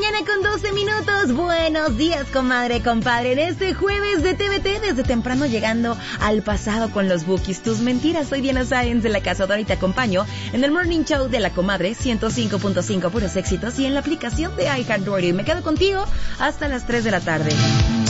mañana con 12 minutos. Buenos días, comadre, compadre. En este jueves de TVT, desde temprano llegando al pasado con los Bookies. Tus mentiras. Soy Diana Sáenz de La Cazadora y te acompaño en el Morning Show de La Comadre 105.5 puros éxitos y en la aplicación de iHeartRadio. Y me quedo contigo hasta las 3 de la tarde.